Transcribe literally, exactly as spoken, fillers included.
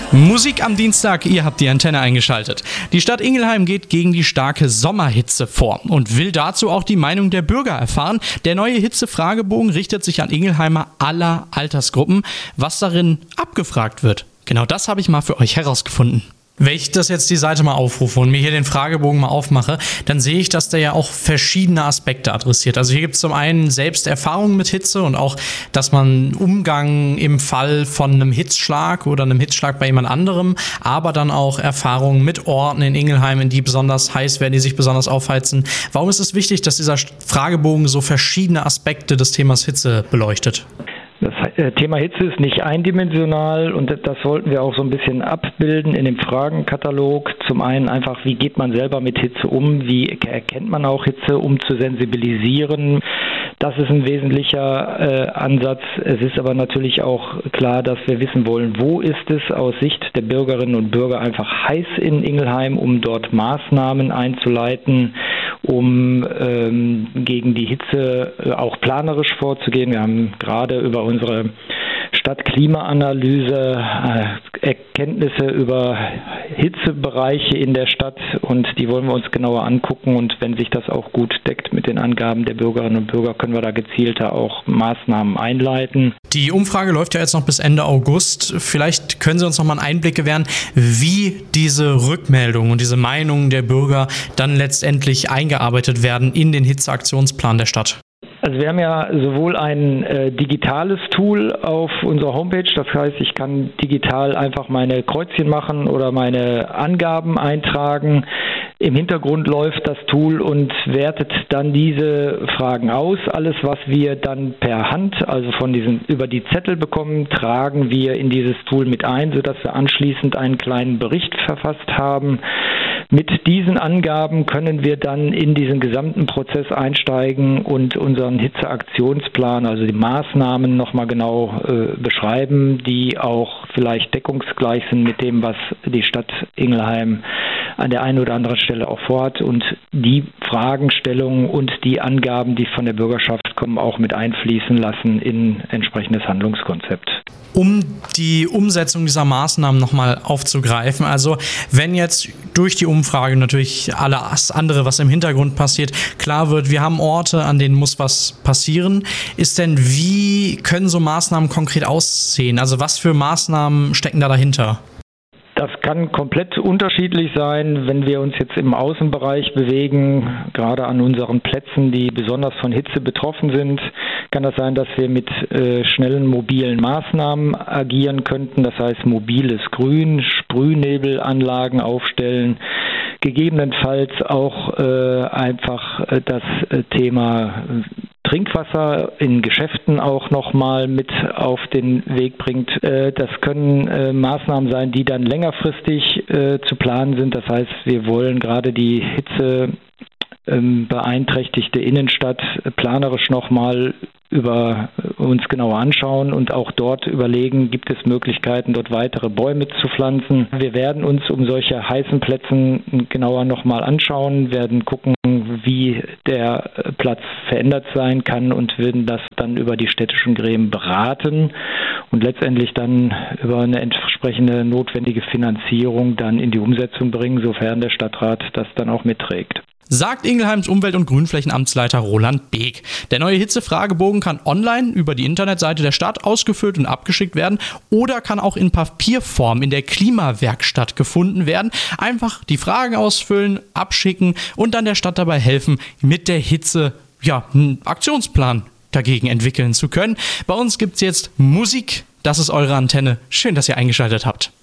Musik am Dienstag, ihr habt die Antenne eingeschaltet. Die Stadt Ingelheim geht gegen die starke Sommerhitze vor und will dazu auch die Meinung der Bürger erfahren. Der neue Hitze-Fragebogen richtet sich an Ingelheimer aller Altersgruppen. Was darin abgefragt wird, genau das habe ich mal für euch herausgefunden. Wenn ich das jetzt die Seite mal aufrufe und mir hier den Fragebogen mal aufmache, dann sehe ich, dass der ja auch verschiedene Aspekte adressiert. Also hier gibt es zum einen Selbsterfahrungen mit Hitze und auch, dass man Umgang im Fall von einem Hitzschlag oder einem Hitzschlag bei jemand anderem, aber dann auch Erfahrungen mit Orten in Ingelheim, in die besonders heiß werden, die sich besonders aufheizen. Warum ist es wichtig, dass dieser Fragebogen so verschiedene Aspekte des Themas Hitze beleuchtet? Das Thema Hitze ist nicht eindimensional und das wollten wir auch so ein bisschen abbilden in dem Fragenkatalog. Zum einen einfach, wie geht man selber mit Hitze um, wie erkennt man auch Hitze, um zu sensibilisieren. Das ist ein wesentlicher äh, Ansatz. Es ist aber natürlich auch klar, dass wir wissen wollen, wo ist es aus Sicht der Bürgerinnen und Bürger einfach heiß in Ingelheim, um dort Maßnahmen einzuleiten, um ähm, gegen die Hitze äh, auch planerisch vorzugehen. Wir haben gerade über unsere Stadtklimaanalyse äh, Erkenntnisse über Hitzebereiche in der Stadt und die wollen wir uns genauer angucken und wenn sich das auch gut deckt mit den Angaben der Bürgerinnen und Bürger, können wir da gezielter auch Maßnahmen einleiten. Die Umfrage läuft ja jetzt noch bis Ende August. Vielleicht können Sie uns noch mal einen Einblick gewähren, wie diese Rückmeldungen und diese Meinungen der Bürger dann letztendlich eingearbeitet werden in den Hitzeaktionsplan der Stadt. Also wir haben ja sowohl ein äh, digitales Tool auf unserer Homepage, das heißt, ich kann digital einfach meine Kreuzchen machen oder meine Angaben eintragen. Im Hintergrund läuft das Tool und wertet dann diese Fragen aus. Alles, was wir dann per Hand, also von diesen über die Zettel bekommen, tragen wir in dieses Tool mit ein, sodass wir anschließend einen kleinen Bericht verfasst haben. Mit diesen Angaben können wir dann in diesen gesamten Prozess einsteigen und unseren Hitzeaktionsplan, also die Maßnahmen nochmal genau äh, beschreiben, die auch vielleicht deckungsgleich sind mit dem, was die Stadt Ingelheim an der einen oder anderen Stelle auch vorhat und die Fragestellungen und die Angaben, die von der Bürgerschaft kommen, auch mit einfließen lassen in entsprechendes Handlungskonzept. Um die Umsetzung dieser Maßnahmen nochmal aufzugreifen, also wenn jetzt durch die Umfrage natürlich alles andere, was im Hintergrund passiert, klar wird, wir haben Orte, an denen muss was passieren, ist denn, wie können so Maßnahmen konkret aussehen? Also was für Maßnahmen stecken da dahinter? Das kann komplett unterschiedlich sein, wenn wir uns jetzt im Außenbereich bewegen, gerade an unseren Plätzen, die besonders von Hitze betroffen sind, kann das sein, dass wir mit äh, schnellen mobilen Maßnahmen agieren könnten, das heißt mobiles Grün, Sprühnebelanlagen aufstellen, gegebenenfalls auch äh, einfach äh, das äh, Thema äh, Trinkwasser in Geschäften auch nochmal mit auf den Weg bringt. Das können Maßnahmen sein, die dann längerfristig zu planen sind. Das heißt, wir wollen gerade die Hitze beeinträchtigte Innenstadt planerisch nochmal über uns genauer anschauen und auch dort überlegen, gibt es Möglichkeiten, dort weitere Bäume zu pflanzen. Wir werden uns um solche heißen Plätzen genauer nochmal anschauen, werden gucken, wie der Platz verändert sein kann und würden das dann über die städtischen Gremien beraten und letztendlich dann über eine entsprechende notwendige Finanzierung dann in die Umsetzung bringen, sofern der Stadtrat das dann auch mitträgt. Sagt Ingelheims Umwelt- und Grünflächenamtsleiter Roland Beek. Der neue Hitzefragebogen kann online über die Internetseite der Stadt ausgefüllt und abgeschickt werden oder kann auch in Papierform in der Klimawerkstatt gefunden werden. Einfach die Fragen ausfüllen, abschicken und dann der Stadt dabei helfen, mit der Hitze ja, einen Aktionsplan dagegen entwickeln zu können. Bei uns gibt's jetzt Musik. Das ist eure Antenne. Schön, dass ihr eingeschaltet habt.